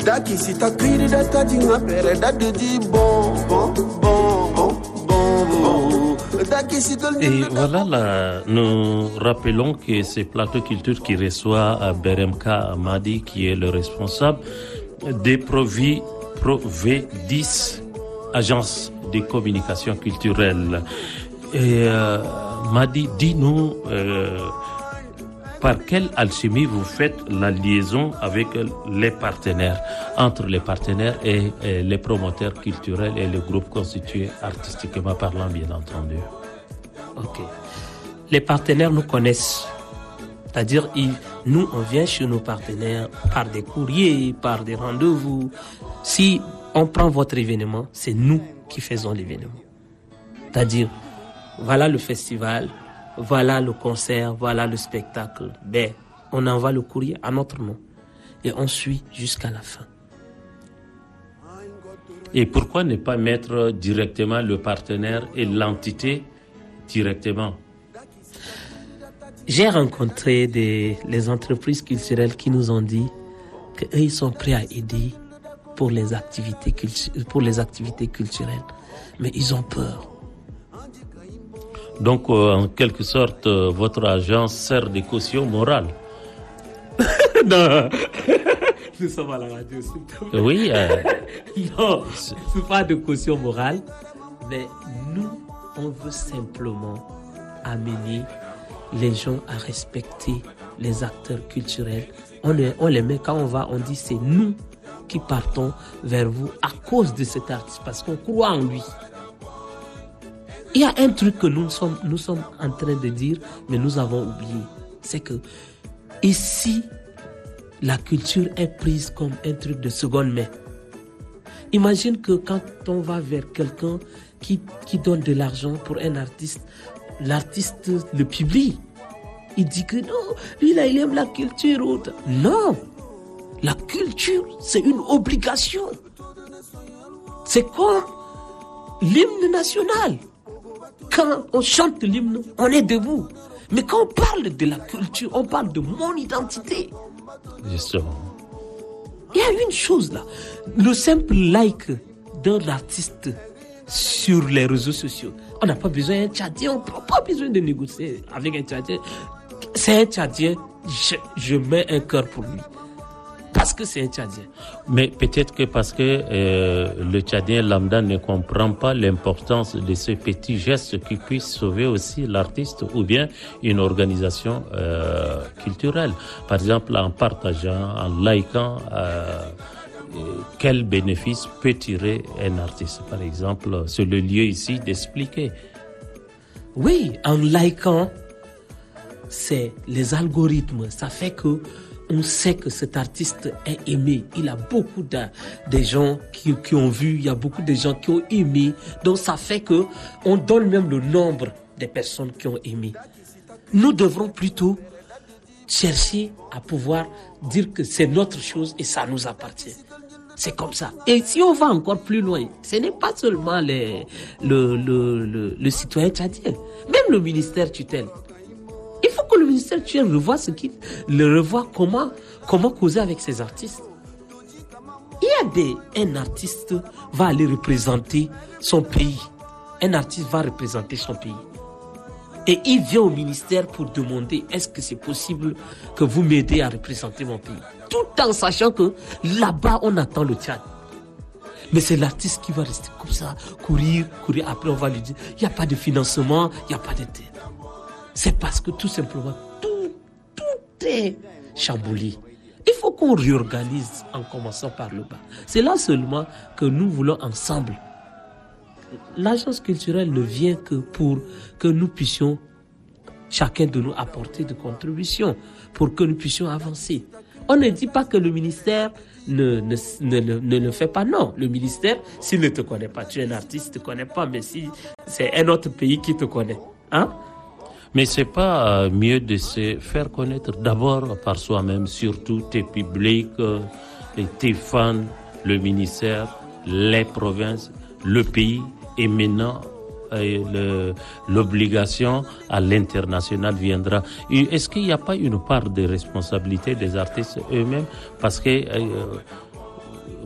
Et voilà, nous rappelons que c'est Plateau Culture qui reçoit Beremka Madi, qui est le responsable des Provi 10, agence de communication culturelle. Et Madi, dis-nous par quelle alchimie vous faites la liaison avec les partenaires, entre les partenaires et les promoteurs culturels et les groupes constitués artistiquement parlant, bien entendu. Ok. Les partenaires nous connaissent. C'est-à-dire, nous, on vient chez nos partenaires par des courriers, par des rendez-vous. Si on prend votre événement, c'est nous qui faisons l'événement. C'est-à-dire, voilà le festival, voilà le concert, voilà le spectacle. Ben, on envoie le courrier à notre nom et on suit jusqu'à la fin. Et pourquoi ne pas mettre directement le partenaire et l'entité directement? J'ai rencontré les entreprises culturelles qui nous ont dit qu'eux, ils sont prêts à aider pour les activités culturelles. Mais ils ont peur. Donc, en quelque sorte, votre agence sert de caution morale. Non, nous sommes à la radio, s'il te plaît. Oui. Non, c'est pas de caution morale, mais nous, on veut simplement amener les gens à respecter les acteurs culturels. On les met, quand on va, on dit c'est nous qui partons vers vous à cause de cet artiste, parce qu'on croit en lui. Il y a un truc que nous sommes en train de dire, mais nous avons oublié. C'est que ici, la culture est prise comme un truc de seconde main. Imagine que quand on va vers quelqu'un qui donne de l'argent pour un artiste, l'artiste le publie. Il dit que non, lui là, il aime la culture. Non, la culture, c'est une obligation. C'est quoi l'hymne national? Quand on chante l'hymne, on est debout. Mais quand on parle de la culture, on parle de mon identité. Justement. Il y a une chose là. Le simple like d'un artiste sur les réseaux sociaux. On n'a pas besoin d'un Tchadien, on n'a pas besoin de négocier avec un Tchadien. C'est un Tchadien, je mets un cœur pour lui. Parce que c'est un Tchadien. Mais peut-être que parce que le Tchadien lambda ne comprend pas l'importance de ce petit geste qui puisse sauver aussi l'artiste ou bien une organisation culturelle. Par exemple, en partageant, en likant, quel bénéfice peut tirer un artiste, par exemple? C'est le lieu ici d'expliquer. Oui, en likant, c'est les algorithmes. Ça fait que on sait que cet artiste est aimé. Il a beaucoup de gens qui ont vu, il y a beaucoup de gens qui ont aimé. Donc ça fait que on donne même le nombre des personnes qui ont aimé. Nous devrons plutôt chercher à pouvoir dire que c'est notre chose et ça nous appartient. C'est comme ça. Et si on va encore plus loin, ce n'est pas seulement le citoyen tchadien, même le ministère tutelle. Il faut que le ministère tutelle revoie comment causer avec ces artistes. Un artiste va aller représenter son pays. Un artiste va représenter son pays. Et il vient au ministère pour demander est-ce que c'est possible que vous m'aidez à représenter mon pays. Tout en sachant que là-bas, on attend le Tchad. Mais c'est l'artiste qui va rester comme ça, courir. Après, on va lui dire il n'y a pas de financement, il n'y a pas de terre. C'est parce que tout simplement, tout est chamboulé. Il faut qu'on réorganise en commençant par le bas. C'est là seulement que nous voulons ensemble. L'agence culturelle ne vient que pour que nous puissions, chacun de nous, apporter des contributions, pour que nous puissions avancer. On ne dit pas que le ministère ne le fait pas. Non, le ministère, s'il ne te connaît pas, tu es un artiste, il ne te connaît pas, mais si c'est un autre pays qui te connaît. Hein? Mais c'est pas mieux de se faire connaître d'abord par soi-même, surtout tes publics, tes fans, le ministère, les provinces, le pays, et maintenant l'obligation à l'international viendra. Et est-ce qu'il n'y a pas une part de responsabilité des artistes eux-mêmes? Parce que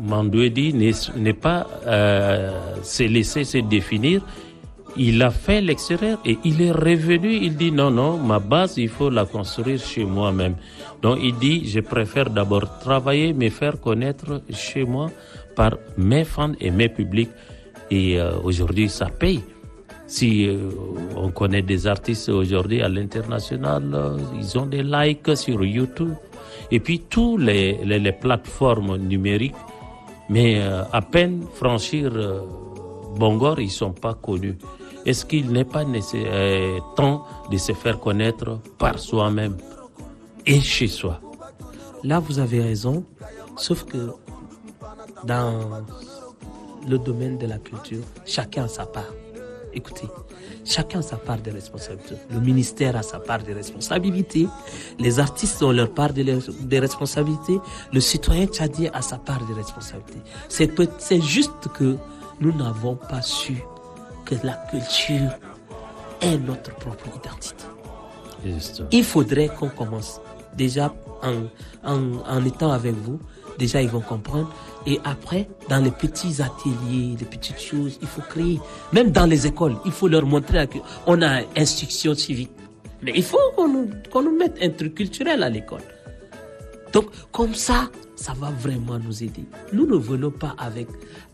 Mandouedi n'est pas s'est laissé se définir. Il a fait l'extérieur et il est revenu. Il dit non, ma base, il faut la construire chez moi-même. Donc il dit, je préfère d'abord travailler, me faire connaître chez moi par mes fans et mes publics. Et aujourd'hui, ça paye. Si on connaît des artistes aujourd'hui à l'international, ils ont des likes sur YouTube. Et puis tous les plateformes numériques, mais à peine franchir Bongor, ils sont pas connus. Est-ce qu'il n'est pas temps de se faire connaître par soi-même et chez soi? Là, vous avez raison, sauf que dans le domaine de la culture, chacun a sa part. Écoutez, chacun a sa part de responsabilité. Le ministère a sa part de responsabilité. Les artistes ont leur part de responsabilité. Le citoyen tchadien a sa part de responsabilité. C'est juste que nous n'avons pas su que la culture est notre propre identité. Juste. Il faudrait qu'on commence déjà en étant avec vous. Déjà, ils vont comprendre. Et après, dans les petits ateliers, les petites choses, il faut créer. Même dans les écoles, il faut leur montrer qu'on a instruction civique. Mais il faut qu'on nous mette un truc culturel à l'école. Donc, comme ça va vraiment nous aider. Nous ne venons pas avec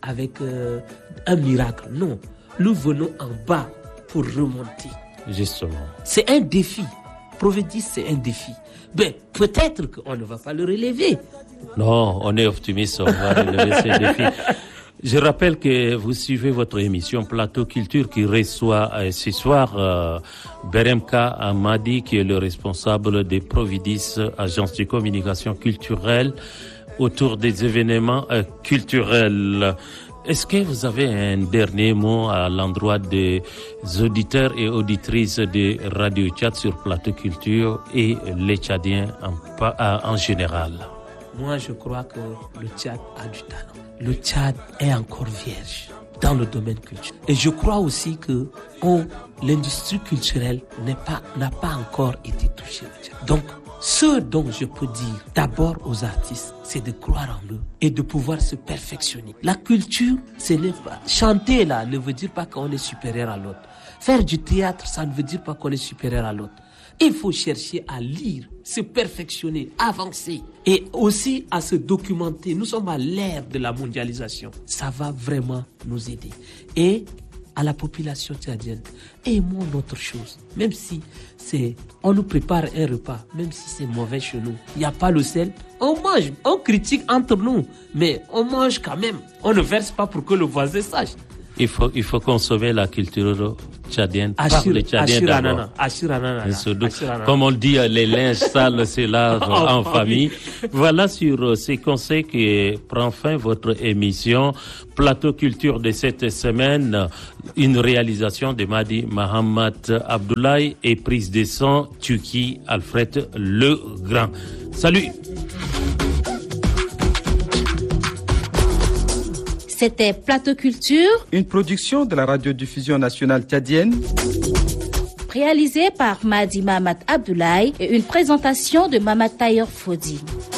un miracle. Non, nous venons en bas pour remonter. Justement. C'est un défi. Provédis, c'est un défi. Ben, peut-être qu'on ne va pas le relever. Non, on est optimiste, on va relever ces défis. Je rappelle que vous suivez votre émission Plateau Culture qui reçoit ce soir Beremka Amadi, qui est le responsable des Providis, agence de communication culturelle, autour des événements culturels. Est-ce que vous avez un dernier mot à l'endroit des auditeurs et auditrices de Radio Tchad sur Plateau Culture et les Tchadiens en général? Moi, je crois que le Tchad a du talent. Le Tchad est encore vierge dans le domaine culturel. Et je crois aussi que l'industrie culturelle n'a pas encore été touchée au Tchad. Donc, ce dont je peux dire d'abord aux artistes, c'est de croire en eux et de pouvoir se perfectionner. La culture, ce n'est pas... Chanter là ne veut dire pas qu'on est supérieur à l'autre. Faire du théâtre, ça ne veut dire pas qu'on est supérieur à l'autre. Il faut chercher à lire, se perfectionner, avancer et aussi à se documenter. Nous sommes à l'ère de la mondialisation. Ça va vraiment nous aider. Et à la population tchadienne, aimons notre chose. Même si on nous prépare un repas, même si c'est mauvais chez nous, il n'y a pas le sel, on mange, on critique entre nous, mais on mange quand même. On ne verse pas pour que le voisin sache. Il faut consommer la culture tchadienne par les Tchadiens d'abord. Comme on dit, les linges sales, c'est là en famille. Voilà sur ces conseils que prend fin votre émission Plateau Culture de cette semaine. Une réalisation de Madi Mahamat Abdoulaye et prise de son Tuki Alfred Le Grand. Salut! C'était Plateau Culture, une production de la radiodiffusion nationale tchadienne, réalisée par Madi Mahamat Abdoulaye et une présentation de Mamat Tayer Fodi.